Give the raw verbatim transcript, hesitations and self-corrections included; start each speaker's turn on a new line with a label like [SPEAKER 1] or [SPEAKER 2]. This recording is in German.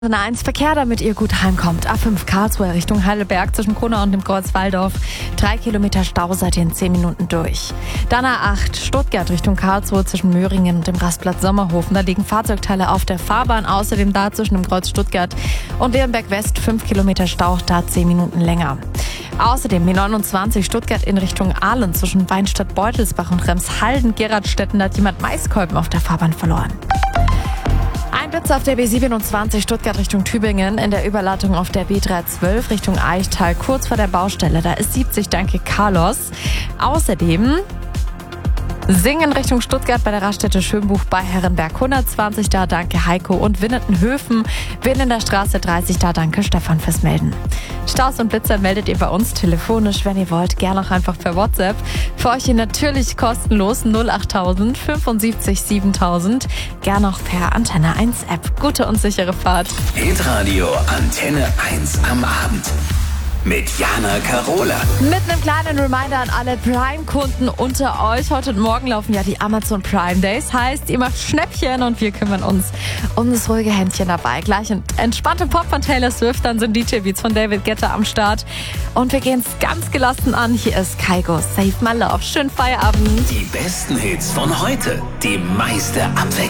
[SPEAKER 1] eins Verkehr, damit ihr gut heimkommt. A fünf Karlsruhe Richtung Heidelberg zwischen Kronau und dem Kreuz Walldorf. Drei Kilometer Stau, seid ihr in zehn Minuten durch. Dann A acht Stuttgart Richtung Karlsruhe zwischen Möhringen und dem Rastplatz Sommerhofen. Da liegen Fahrzeugteile auf der Fahrbahn. Außerdem da zwischen dem Kreuz Stuttgart und Leonberg West fünf Kilometer Stau, da zehn Minuten länger. Außerdem B neunundzwanzig Stuttgart in Richtung Aalen zwischen Weinstadt Beutelsbach und Remshalden Geradstetten. Da hat jemand Maiskolben auf der Fahrbahn verloren. Ein Blitz auf der B siebenundzwanzig Stuttgart Richtung Tübingen, in der Überleitung auf der B dreihundertzwölf Richtung Eichtal, kurz vor der Baustelle. Da ist siebzig, danke Carlos. Außerdem Singen Richtung Stuttgart bei der Raststätte Schönbuch bei Herrenberg hundertzwanzig, da danke Heiko. Und Winnetenhöfen, Winn in der Straße dreißig, da danke Stefan fürs Melden. Staus und Blitzer meldet ihr bei uns telefonisch, wenn ihr wollt, gerne auch einfach per WhatsApp. Für euch hier natürlich kostenlos null achttausend fünfundsiebzig siebentausend, gerne auch per Antenne eins App. Gute und sichere Fahrt.
[SPEAKER 2] Hitradio Antenne eins am Abend. Mit Jana Carola.
[SPEAKER 1] Mit einem kleinen Reminder an alle Prime-Kunden unter euch. Heute und morgen laufen ja die Amazon Prime Days. Heißt, ihr macht Schnäppchen und wir kümmern uns um das ruhige Händchen dabei. Gleich ein entspannter Pop von Taylor Swift, dann sind D J-Beats von David Guetta am Start. Und wir gehen es ganz gelassen an. Hier ist Kygo, Save My Love. Schönen Feierabend.
[SPEAKER 2] Die besten Hits von heute. Die meiste Abwechslung.